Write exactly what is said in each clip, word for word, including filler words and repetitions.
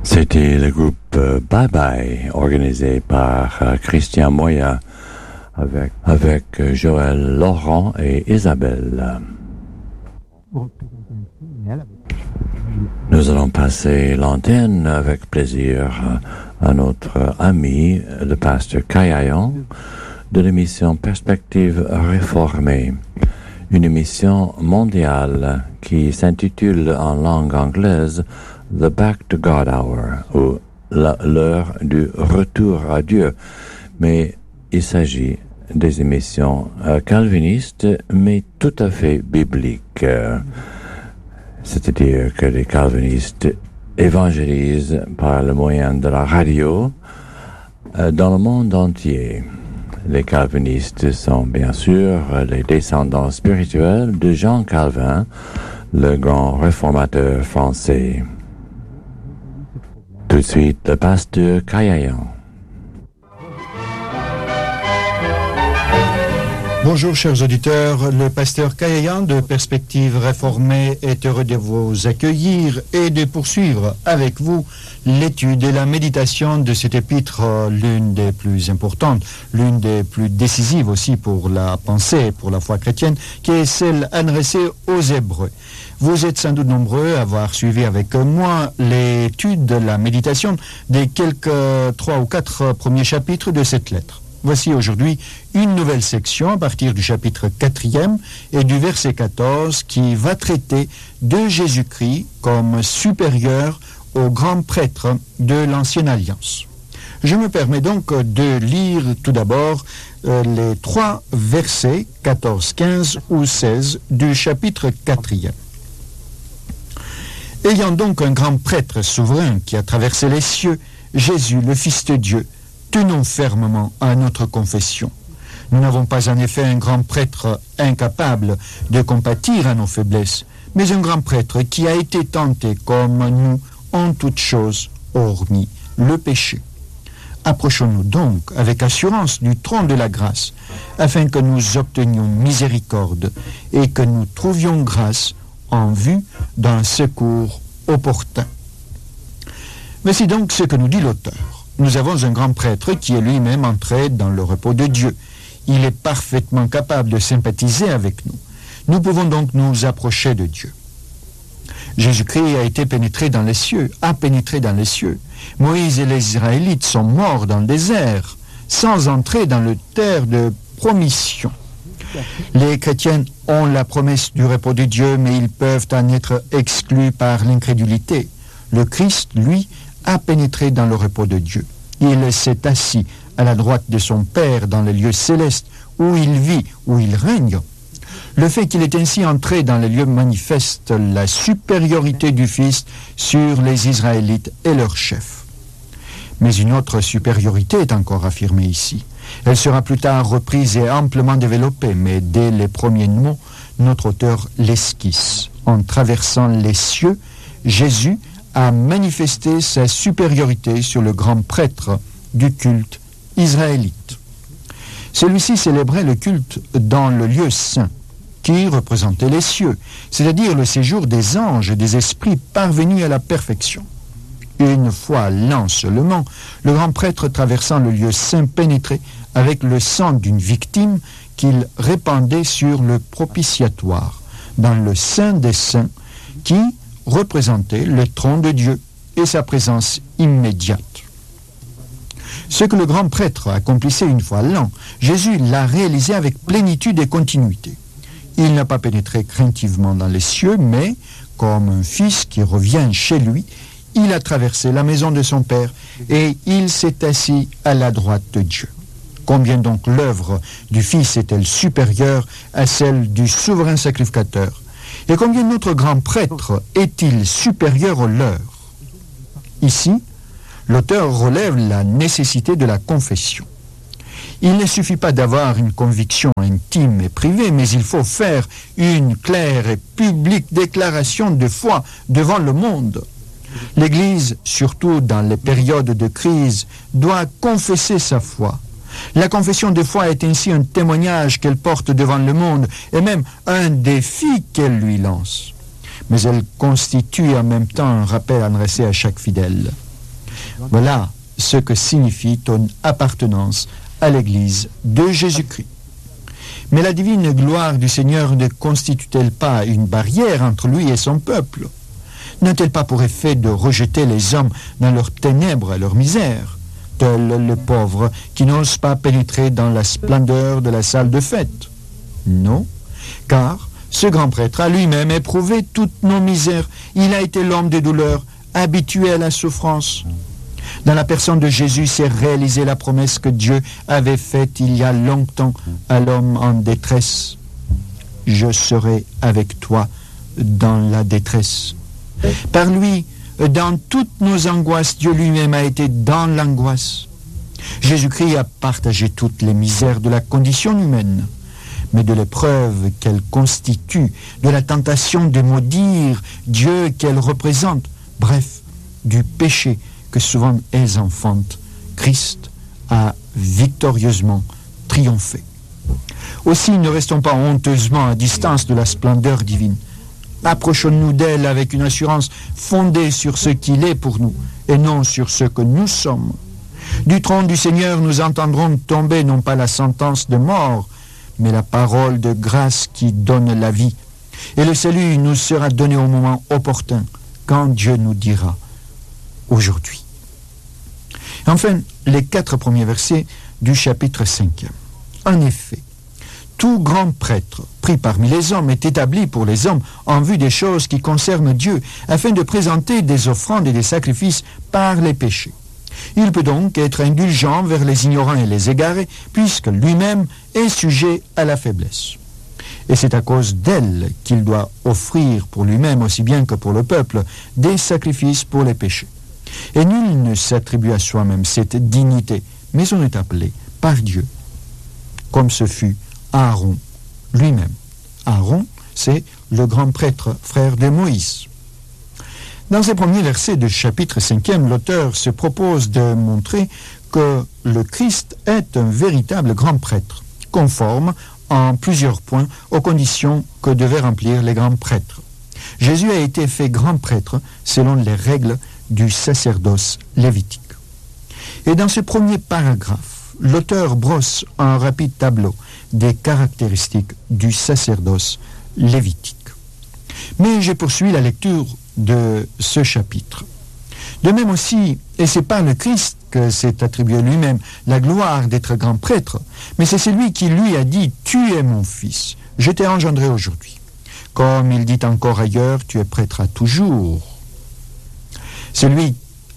C'était le groupe euh, Bye Bye, organisé par euh, Christian Moya, avec, avec euh, Joël Laurent et Isabelle. Nous allons passer l'antenne avec plaisir à notre ami, le pasteur Kayayan, de l'émission Perspective réformée, une émission mondiale qui s'intitule en langue anglaise The Back to God Hour, ou l'heure du retour à Dieu. Mais il s'agit des émissions euh, calvinistes, mais tout à fait bibliques. Euh, c'est-à-dire que les calvinistes évangélisent par le moyen de la radio euh, dans le monde entier. Les calvinistes sont bien sûr les descendants spirituels de Jean Calvin, le grand réformateur français. Tout de suite, le pasteur Kayayan. Bonjour chers auditeurs, le pasteur Kayayan de Perspective Réformée est heureux de vous accueillir et de poursuivre avec vous l'étude et la méditation de cette épître, l'une des plus importantes, l'une des plus décisives aussi pour la pensée, pour la foi chrétienne, qui est celle adressée aux Hébreux. Vous êtes sans doute nombreux à avoir suivi avec moi l'étude de la méditation des quelques trois ou quatre premiers chapitres de cette lettre. Voici aujourd'hui une nouvelle section à partir du chapitre quatrième et du verset quatorze qui va traiter de Jésus-Christ comme supérieur au grand prêtre de l'Ancienne Alliance. Je me permets donc de lire tout d'abord euh, les trois versets quatorze, quinze ou seize du chapitre quatrième. Ayant donc un grand prêtre souverain qui a traversé les cieux, Jésus, le Fils de Dieu, tenons fermement à notre confession. Nous n'avons pas en effet un grand prêtre incapable de compatir à nos faiblesses, mais un grand prêtre qui a été tenté comme nous en toutes choses, hormis le péché. Approchons-nous donc avec assurance du trône de la grâce, afin que nous obtenions miséricorde et que nous trouvions grâce en vue d'un secours opportun. Voici donc ce que nous dit l'auteur. Nous avons un grand prêtre qui est lui-même entré dans le repos de Dieu. Il est parfaitement capable de sympathiser avec nous. Nous pouvons donc nous approcher de Dieu. Jésus-Christ a été pénétré dans les cieux, a pénétré dans les cieux. Moïse et les Israélites sont morts dans le désert, sans entrer dans le terre de promission. Les chrétiens ont la promesse du repos de Dieu, mais ils peuvent en être exclus par l'incrédulité. Le Christ, lui, a pénétré dans le repos de Dieu. Il s'est assis à la droite de son Père dans les lieux célestes, où il vit, où il règne. Le fait qu'il est ainsi entré dans les lieux manifeste la supériorité du Fils sur les Israélites et leurs chefs. Mais une autre supériorité est encore affirmée ici. Elle sera plus tard reprise et amplement développée, mais dès les premiers mots, notre auteur l'esquisse. En traversant les cieux, Jésus a manifesté sa supériorité sur le grand prêtre du culte israélite. Celui-ci célébrait le culte dans le lieu saint, qui représentait les cieux, c'est-à-dire le séjour des anges et des esprits parvenus à la perfection. Une fois l'an seulement, le grand prêtre traversant le lieu saint pénétrait avec le sang d'une victime qu'il répandait sur le propitiatoire, dans le saint des saints, qui représentait le trône de Dieu et sa présence immédiate. Ce que le grand prêtre accomplissait une fois l'an, Jésus l'a réalisé avec plénitude et continuité. Il n'a pas pénétré craintivement dans les cieux, mais, comme un fils qui revient chez lui, il a traversé la maison de son Père et il s'est assis à la droite de Dieu. Combien donc l'œuvre du Fils est-elle supérieure à celle du souverain sacrificateur? Et combien notre grand prêtre est-il supérieur au leur? Ici, l'auteur relève la nécessité de la confession. Il ne suffit pas d'avoir une conviction intime et privée, mais il faut faire une claire et publique déclaration de foi devant le monde. L'Église, surtout dans les périodes de crise, doit confesser sa foi. La confession de foi est ainsi un témoignage qu'elle porte devant le monde et même un défi qu'elle lui lance. Mais elle constitue en même temps un rappel adressé à chaque fidèle. Voilà ce que signifie ton appartenance à l'Église de Jésus-Christ. Mais la divine gloire du Seigneur ne constitue-t-elle pas une barrière entre lui et son peuple? N'a-t-elle pas pour effet de rejeter les hommes dans leurs ténèbres et leur misère, tel le pauvre qui n'ose pas pénétrer dans la splendeur de la salle de fête? Non, car ce grand prêtre a lui-même éprouvé toutes nos misères. Il a été l'homme des douleurs, habitué à la souffrance. Dans la personne de Jésus s'est réalisée la promesse que Dieu avait faite il y a longtemps à l'homme en détresse. Je serai avec toi dans la détresse. Par lui, dans toutes nos angoisses, Dieu lui-même a été dans l'angoisse. Jésus-Christ a partagé toutes les misères de la condition humaine, mais de l'épreuve qu'elle constitue, de la tentation de maudire Dieu qu'elle représente, bref, du péché que souvent elles enfantent, Christ a victorieusement triomphé. Aussi, ne restons pas honteusement à distance de la splendeur divine. Approchons-nous d'elle avec une assurance fondée sur ce qu'il est pour nous et non sur ce que nous sommes. Du trône du Seigneur, nous entendrons tomber non pas la sentence de mort, mais la parole de grâce qui donne la vie. Et le salut nous sera donné au moment opportun, quand Dieu nous dira « aujourd'hui ». Enfin, les quatre premiers versets du chapitre cinq. En effet, tout grand prêtre pris parmi les hommes est établi pour les hommes en vue des choses qui concernent Dieu, afin de présenter des offrandes et des sacrifices par les péchés. Il peut donc être indulgent vers les ignorants et les égarés, puisque lui-même est sujet à la faiblesse. Et c'est à cause d'elle qu'il doit offrir pour lui-même, aussi bien que pour le peuple, des sacrifices pour les péchés. Et nul ne s'attribue à soi-même cette dignité, mais on est appelé par Dieu, comme ce fut Aaron lui-même. Aaron, c'est le grand prêtre, frère de Moïse. Dans ces premiers versets du chapitre cinquième, l'auteur se propose de montrer que le Christ est un véritable grand prêtre, conforme en plusieurs points aux conditions que devaient remplir les grands prêtres. Jésus a été fait grand prêtre selon les règles du sacerdoce lévitique. Et dans ce premier paragraphe, l'auteur brosse un rapide tableau des caractéristiques du sacerdoce lévitique. Mais je poursuis la lecture de ce chapitre. De même aussi, et c'est par le Christ que s'est attribué lui-même la gloire d'être grand prêtre, mais c'est celui qui lui a dit « Tu es mon fils, je t'ai engendré aujourd'hui ». Comme il dit encore ailleurs « Tu es prêtre à toujours ». C'est lui,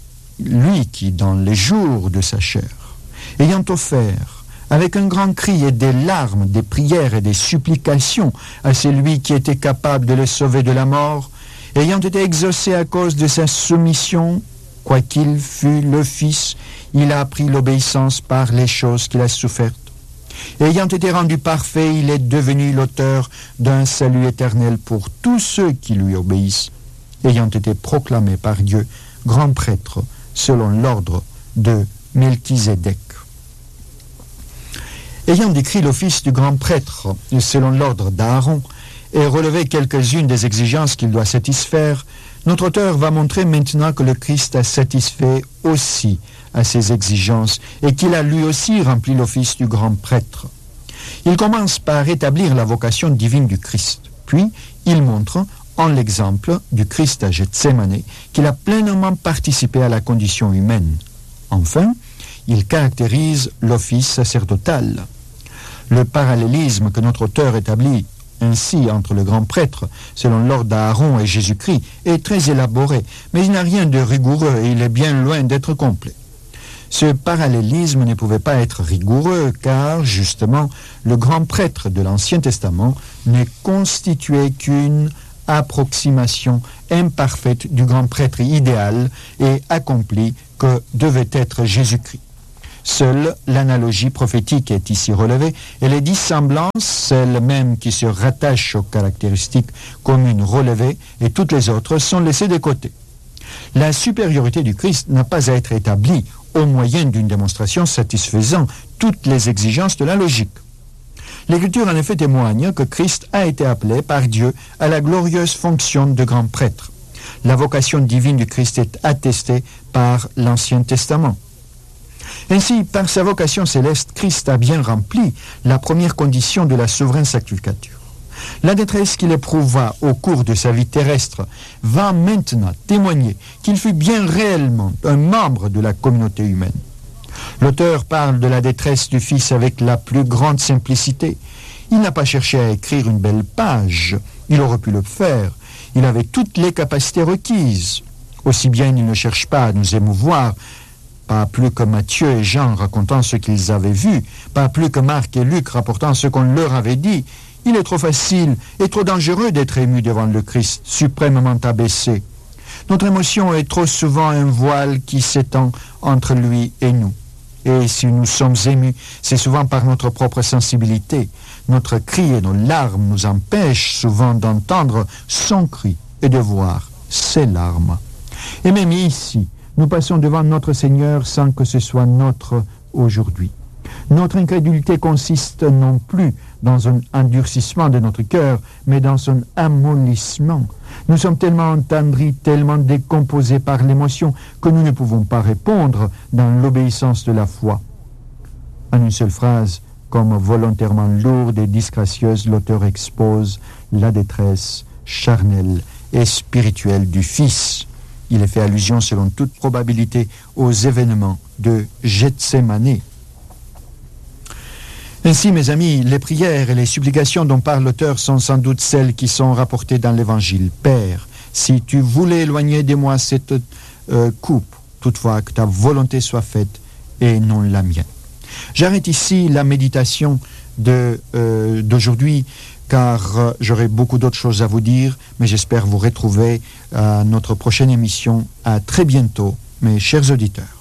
lui qui, dans les jours de sa chair, ayant offert avec un grand cri et des larmes, des prières et des supplications à celui qui était capable de le sauver de la mort, ayant été exaucé à cause de sa soumission, quoiqu'il fût le Fils, il a appris l'obéissance par les choses qu'il a souffertes. Ayant été rendu parfait, il est devenu l'auteur d'un salut éternel pour tous ceux qui lui obéissent, ayant été proclamé par Dieu grand prêtre selon l'ordre de Melchizedek. Ayant décrit l'office du grand prêtre selon l'ordre d'Aaron et relevé quelques-unes des exigences qu'il doit satisfaire, notre auteur va montrer maintenant que le Christ a satisfait aussi à ces exigences et qu'il a lui aussi rempli l'office du grand prêtre. Il commence par établir la vocation divine du Christ, puis il montre en l'exemple du Christ à Gethsémane qu'il a pleinement participé à la condition humaine. Enfin, il caractérise l'office sacerdotal. Le parallélisme que notre auteur établit ainsi entre le grand prêtre, selon l'ordre d'Aaron et Jésus-Christ, est très élaboré, mais il n'a rien de rigoureux et il est bien loin d'être complet. Ce parallélisme ne pouvait pas être rigoureux car, justement, le grand prêtre de l'Ancien Testament ne constituait qu'une approximation imparfaite du grand prêtre idéal et accompli que devait être Jésus-Christ. Seule l'analogie prophétique est ici relevée et les dissemblances, celles mêmes qui se rattachent aux caractéristiques communes relevées, et toutes les autres sont laissées de côté. La supériorité du Christ n'a pas à être établie au moyen d'une démonstration satisfaisant toutes les exigences de la logique. L'Écriture en effet témoigne que Christ a été appelé par Dieu à la glorieuse fonction de grand prêtre. La vocation divine du Christ est attestée par l'Ancien Testament. Ainsi, par sa vocation céleste, Christ a bien rempli la première condition de la souveraine sacrificature. La détresse qu'il éprouva au cours de sa vie terrestre va maintenant témoigner qu'il fut bien réellement un membre de la communauté humaine. L'auteur parle de la détresse du Fils avec la plus grande simplicité. Il n'a pas cherché à écrire une belle page, il aurait pu le faire. Il avait toutes les capacités requises. Aussi bien il ne cherche pas à nous émouvoir, pas plus que Matthieu et Jean racontant ce qu'ils avaient vu, pas plus que Marc et Luc rapportant ce qu'on leur avait dit. Il est trop facile et trop dangereux d'être ému devant le Christ, suprêmement abaissé. Notre émotion est trop souvent un voile qui s'étend entre lui et nous. Et si nous sommes émus, c'est souvent par notre propre sensibilité. Notre cri et nos larmes nous empêchent souvent d'entendre son cri et de voir ses larmes. Et même ici, nous passons devant notre Seigneur sans que ce soit notre aujourd'hui. Notre incrédulité consiste non plus dans un endurcissement de notre cœur, mais dans un amollissement. Nous sommes tellement entendris, tellement décomposés par l'émotion que nous ne pouvons pas répondre dans l'obéissance de la foi. En une seule phrase, comme volontairement lourde et disgracieuse, l'auteur expose la détresse charnelle et spirituelle du Fils. Il est fait allusion, selon toute probabilité, aux événements de Gethsémani. Ainsi, mes amis, les prières et les supplications dont parle l'auteur sont sans doute celles qui sont rapportées dans l'Évangile. Père, si tu voulais éloigner de moi cette euh, coupe, toutefois que ta volonté soit faite et non la mienne. J'arrête ici la méditation de, euh, d'aujourd'hui, car euh, j'aurai beaucoup d'autres choses à vous dire, mais j'espère vous retrouver à notre prochaine émission. À très bientôt, mes chers auditeurs.